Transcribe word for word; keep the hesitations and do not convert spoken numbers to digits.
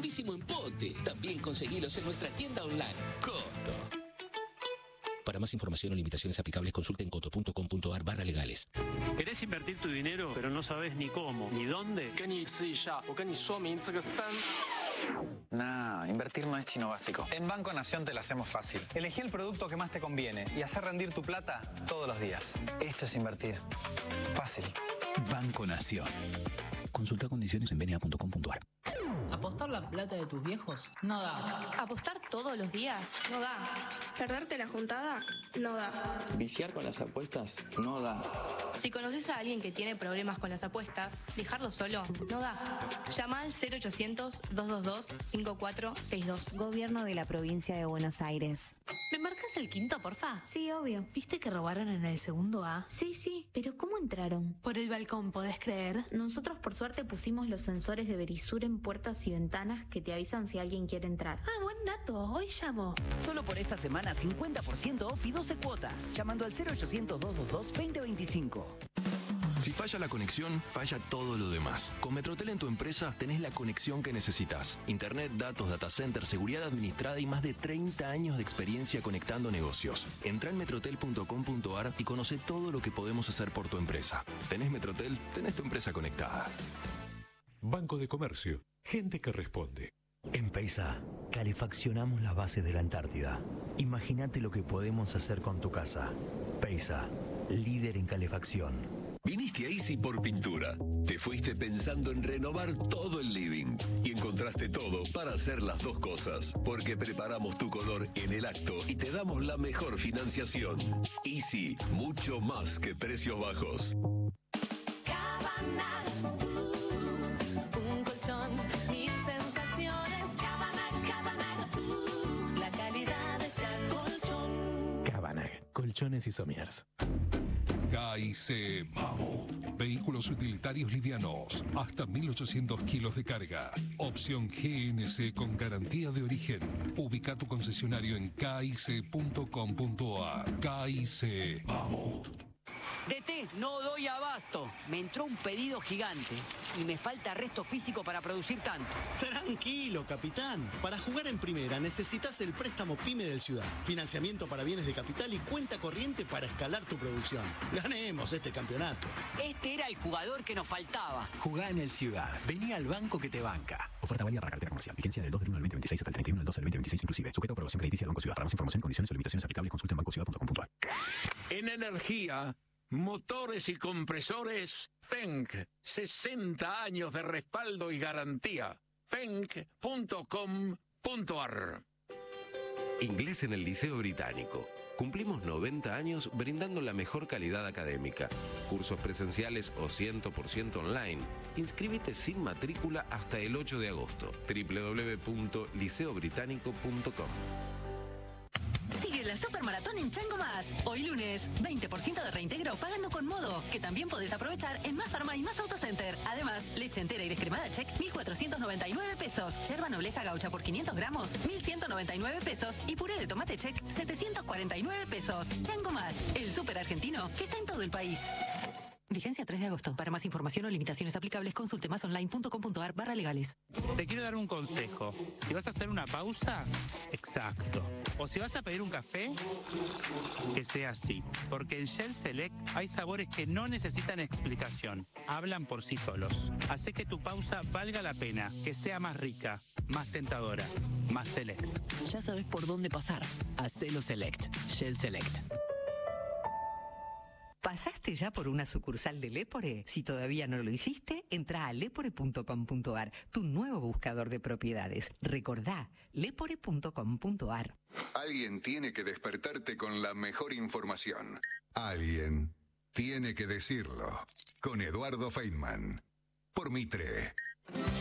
segurísimo en pote. También conseguilos en nuestra tienda online. Coto. Para más información o limitaciones aplicables, consulten coto.com.ar barra legales. ¿Querés invertir tu dinero, pero no sabes ni cómo, ni dónde? Nah, invertir no es chino básico. En Banco Nación te la hacemos fácil. Elegí el producto que más te conviene y hacer rendir tu plata todos los días. Esto es invertir. Fácil. Banco Nación. Consulta condiciones en b n a punto com punto a r. ¿Apostar la plata de tus viejos? No da. ¿Apostar todos los días? No da. ¿Perderte la juntada? No da. ¿Viciar con las apuestas? No da. Si conoces a alguien que tiene problemas con las apuestas, dejarlo solo no da. Llama al cero ochocientos, dos dos dos, cinco cuatro seis dos. Gobierno de la Provincia de Buenos Aires. ¿Me marcas el quinto, porfa? Sí, obvio. ¿Viste que robaron en el segundo A? Sí, sí. ¿Pero cómo entraron? Por el balcón, ¿podés creer? Nosotros, por suerte, pusimos los sensores de Verisur en puertas y ventanas que te avisan si alguien quiere entrar. Ah, buen dato. Hoy llamo. Solo por esta semana, cincuenta por ciento off y doce cuotas. Llamando al cero ochocientos, dos dos dos, dos cero dos cinco. Si falla la conexión, falla todo lo demás. Con Metrotel en tu empresa tenés la conexión que necesitas. Internet, datos, data center, seguridad administrada y más de treinta años de experiencia conectando negocios. Entra en metrotel punto com punto a r y conoce todo lo que podemos hacer por tu empresa. ¿Tenés Metrotel? Tenés tu empresa conectada. Banco de Comercio. Gente que responde. En Peisa, calefaccionamos las bases de la Antártida. Imagínate lo que podemos hacer con tu casa. Peisa, líder en calefacción. Viniste a Easy por pintura. Te fuiste pensando en renovar todo el living y encontraste todo para hacer las dos cosas, porque preparamos tu color en el acto y te damos la mejor financiación. Easy, mucho más que precios bajos. Cabanag, uh, un colchón, mil sensaciones. Cabanag, Cabanag, uh, la calidad hecha colchón. Cabanag, colchones y somiers. K I C Mamut. Vehículos utilitarios livianos. Hasta mil ochocientos kilos de carga. Opción G N C con garantía de origen. Ubica tu concesionario en k i c punto com punto a r. K I C Mamut. D T, no doy abasto. Me entró un pedido gigante y me falta resto físico para producir tanto. Tranquilo, capitán. Para jugar en primera necesitas el préstamo PYME del Ciudad. Financiamiento para bienes de capital y cuenta corriente para escalar tu producción. Ganemos este campeonato. Este era el jugador que nos faltaba. Jugá en el Ciudad. Vení al banco que te banca. Oferta válida para cartera comercial. Vigencia del dos del uno al veinte veintiséis hasta el treinta y uno del dos del veinte veintiséis inclusive. Sujeto a aprobación crediticia del Banco Ciudad. Para más información, condiciones o limitaciones aplicables, consulta en banco ciudad punto com punto a r. En energía, motores y compresores Fenk, sesenta años de respaldo y garantía. fenk punto com punto a r. Inglés en el Liceo Británico. Cumplimos noventa años brindando la mejor calidad académica. Cursos presenciales o cien por ciento online. Inscríbete sin matrícula hasta el ocho de agosto. doble u doble u doble u punto liceo británico punto com. Sigue la Supermaratón en Chango Más. Hoy lunes, veinte por ciento de reintegro pagando con Modo, que también podés aprovechar en Más Farma y Más Autocenter. Además, leche entera y descremada Check, mil cuatrocientos noventa y nueve pesos. Yerba Nobleza Gaucha por quinientos gramos, mil ciento noventa y nueve pesos. Y puré de tomate Check, setecientos cuarenta y nueve pesos. Chango Más, el súper argentino que está en todo el país. Vigencia tres de agosto. Para más información o limitaciones aplicables, consulte másonline punto com punto a r barra legales. Te quiero dar un consejo. Si vas a hacer una pausa, exacto. O si vas a pedir un café, que sea así. Porque en Shell Select hay sabores que no necesitan explicación. Hablan por sí solos. Hace que tu pausa valga la pena, que sea más rica, más tentadora, más Select. Ya sabes por dónde pasar. Hacelo Select. Shell Select. ¿Pasaste ya por una sucursal de Lepore? Si todavía no lo hiciste, entra a lepore punto com punto a r, tu nuevo buscador de propiedades. Recordá, lepore punto com punto a r. Alguien tiene que despertarte con la mejor información. Alguien tiene que decirlo. Con Eduardo Feynman. Por Mitre.